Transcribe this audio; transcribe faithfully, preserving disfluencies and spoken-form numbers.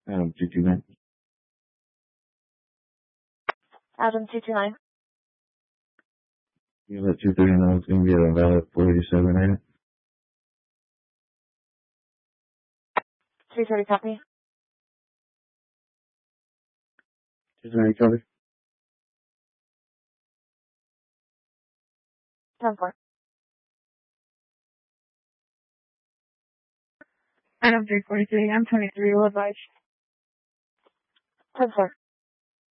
Adam two two nine. Adam two two nine. Unit two thirty-nine is going to be at a valid four eighty-seven item. three thirty copy. two thirty copy. ten four. Item three forty-three, I'm twenty-three, will advise. ten four.